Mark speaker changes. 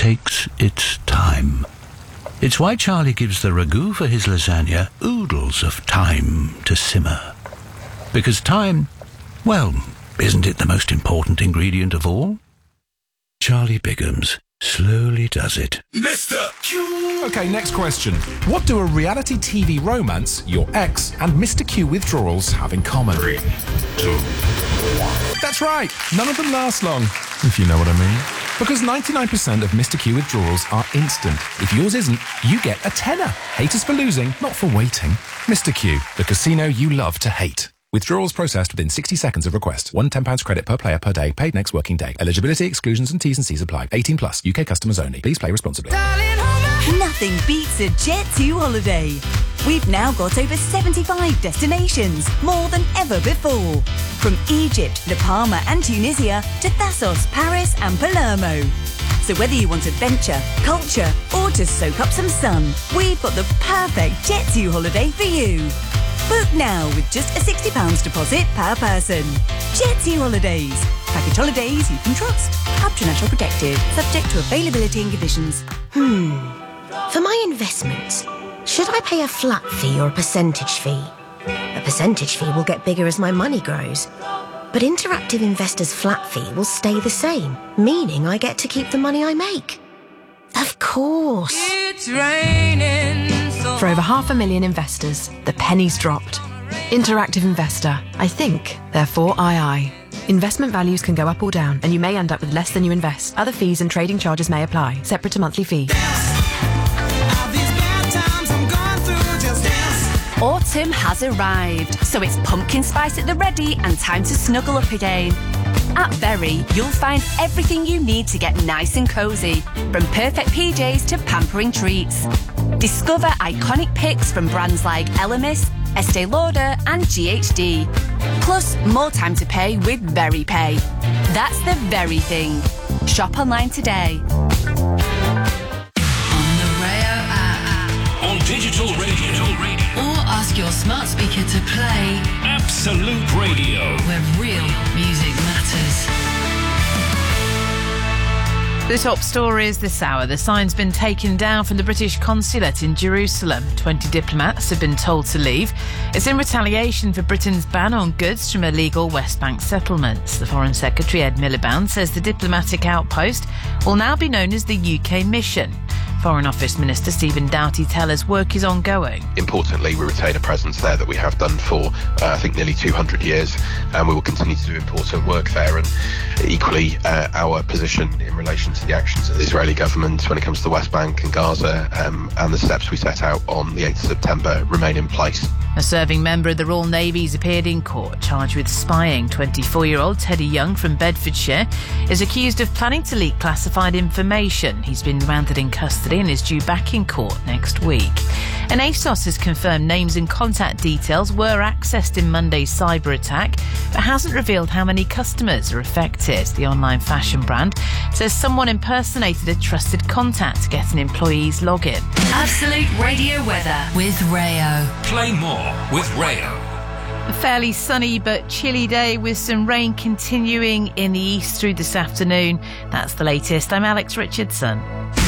Speaker 1: takes its time. It's why Charlie gives the ragu for his lasagna oodles of time to simmer. Because time, well, isn't it the most important ingredient of all? Charlie Bigham's slowly does it.
Speaker 2: Mr. Q!
Speaker 3: Okay, next question. What do a reality TV romance, your ex, and Mr. Q withdrawals have in common?
Speaker 2: 3, 2, 1.
Speaker 3: That's right. None of them last long, if you know what I mean. Because 99% of Mr. Q withdrawals are instant. If yours isn't, you get a tenner. Hate us for losing, not for waiting. Mr. Q, the casino you love to hate. Withdrawals processed within 60 seconds of request. £1 credit per player per day. Paid next working day. Eligibility, exclusions and T's and C's apply. 18 plus. UK customers only. Please play responsibly.
Speaker 4: Nothing beats a Jet2 holiday. We've now got over 75 destinations, more than ever before. From Egypt, La Palma and Tunisia to Thassos, Paris and Palermo. So whether you want adventure, culture or to soak up some sun, we've got the perfect Jet2 holiday for you. Book now with just a £60 deposit per person. Jet2 Holidays. Package holidays you can trust. Up to national protected. Subject to availability and conditions.
Speaker 5: For my investments, should I pay a flat fee or a percentage fee? A percentage fee will get bigger as my money grows. But Interactive Investor's flat fee will stay the same, meaning I get to keep the money I make. Of course.
Speaker 6: It's raining.
Speaker 7: For over 500,000 investors, the penny's dropped. Interactive Investor. I think, therefore I. Investment values can go up or down, and you may end up with less than you invest. Other fees and trading charges may apply, separate to monthly fee.
Speaker 8: Autumn has arrived, so it's pumpkin spice at the ready and time to snuggle up again. At Very, you'll find everything you need to get nice and cosy, from perfect PJs to pampering treats. Discover iconic picks from brands like Elemis, Estee Lauder and GHD. Plus, more time to pay with Very Pay. That's the Very thing. Shop online today.
Speaker 6: On the Rayo app.
Speaker 2: On digital radio.
Speaker 6: Or ask your smart speaker to play
Speaker 2: Absolute Radio.
Speaker 6: where real music matters.
Speaker 9: The top stories this hour. The sign's been taken down from the British consulate in Jerusalem. 20 diplomats have been told to leave. It's in retaliation for Britain's ban on goods from illegal West Bank settlements. The Foreign Secretary Ed Miliband says the diplomatic outpost will now be known as the UK Mission. Foreign Office Minister Stephen Doughty tells us work is ongoing.
Speaker 10: Importantly, we retain a presence there that we have done for, I think, nearly 200 years, and we will continue to do important work there. And equally, our position in relation to the actions of the Israeli government when it comes to the West Bank and Gaza and the steps we set out on the 8th of September remain in place.
Speaker 9: A serving member of the Royal Navy's appeared in court, charged with spying. 24-year-old Teddy Young from Bedfordshire is accused of planning to leak classified information. He's been remanded in custody and is due back in court next week. And ASOS has confirmed names and contact details were accessed in Monday's cyber attack, but hasn't revealed how many customers are affected. The online fashion brand says someone impersonated a trusted contact to get an employee's login.
Speaker 6: Absolute Radio weather with Rayo.
Speaker 2: Play more with Rayo.
Speaker 9: A fairly sunny but chilly day with some rain continuing in the east through this afternoon. That's the latest. I'm Alex Richardson.